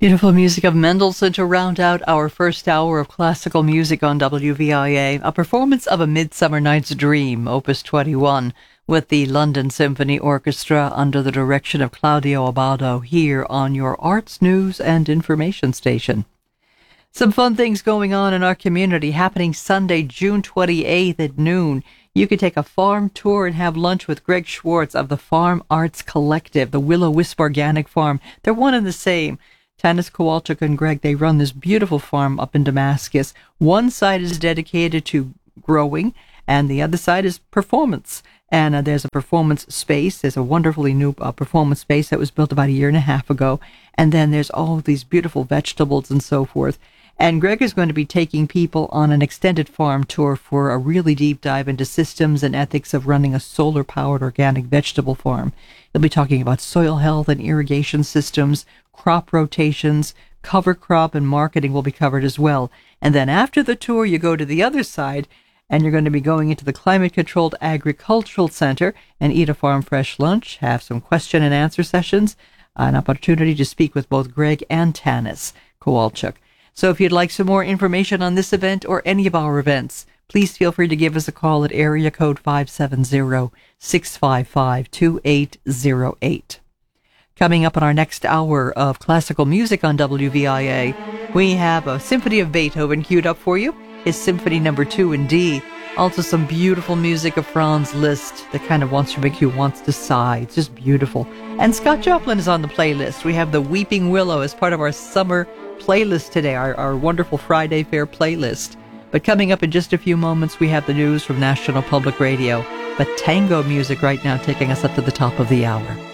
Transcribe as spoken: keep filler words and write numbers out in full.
Beautiful music of Mendelssohn to round out our first hour of classical music on W V I A. A performance of A Midsummer Night's Dream, Opus twenty-one, with the London Symphony Orchestra under the direction of Claudio Abbado here on your arts, news, and information station. Some fun things going on in our community happening Sunday, June twenty-eighth at noon. You can take a farm tour and have lunch with Greg Schwartz of the Farm Arts Collective, the Willow Wisp Organic Farm. They're one and the same. Tanis Kowalczyk and Greg, they run this beautiful farm up in Damascus. One side is dedicated to growing, and the other side is performance. And uh, there's a performance space. There's a wonderfully new uh, performance space that was built about a year and a half ago. And then there's all of these beautiful vegetables and so forth. And Greg is going to be taking people on an extended farm tour for a really deep dive into systems and ethics of running a solar-powered organic vegetable farm. He'll be talking about soil health and irrigation systems, crop rotations, cover crop, and marketing will be covered as well. And then after the tour, you go to the other side, and you're going to be going into the Climate-Controlled Agricultural Center and eat a farm fresh lunch, have some question and answer sessions, an opportunity to speak with both Greg and Tanis Kowalczyk. So if you'd like some more information on this event or any of our events, please feel free to give us a call at area code five seven zero, six five five, two eight zero eight. Coming up in our next hour of classical music on W V I A, we have a Symphony of Beethoven queued up for you, his Symphony Number Two in D. Also some beautiful music of Franz Liszt that kind of wants to make you want to sigh. It's just beautiful. And Scott Joplin is on the playlist. We have the Weeping Willow as part of our summer playlist today, our, our wonderful Friday Fair playlist. But coming up in just a few moments, we have the news from National Public Radio. But tango music right now taking us up to the top of the hour.